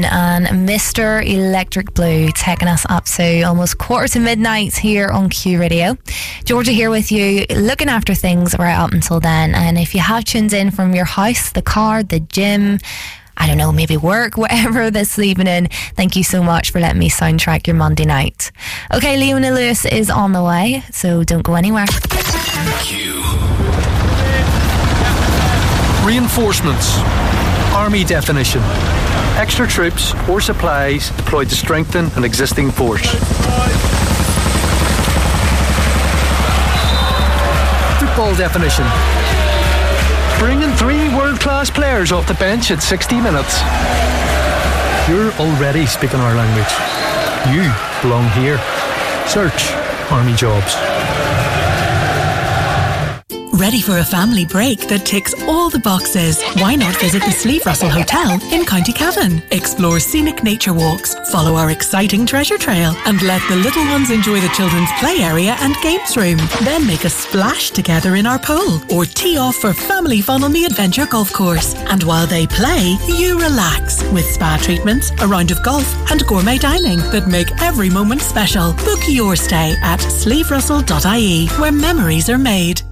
And Mr. Electric Blue taking us up to almost midnight here on Q Radio. Georgia here with you, looking after things right up until then. And if you have tuned in from your house, the car, the gym, I don't know, maybe work, whatever this evening, thank you so much for letting me soundtrack your Monday night. Okay, Leona Lewis is on the way, so don't go anywhere. Q. Reinforcements. Army definition. Extra troops or supplies deployed to strengthen an existing force. Football definition. Bringing 3 world-class players off the bench at 60 minutes. You're already speaking our language. You belong here. Search Army Jobs. Ready for a family break that ticks all the boxes? Why not visit the Sleeve Russell Hotel in County Cavan? Explore scenic nature walks, follow our exciting treasure trail, and let the little ones enjoy the children's play area and games room. Then make a splash together in our pool, or tee off for family fun on the Adventure Golf Course. And while they play, you relax with spa treatments, a round of golf, and gourmet dining that make every moment special. Book your stay at sleeverussell.ie, where memories are made.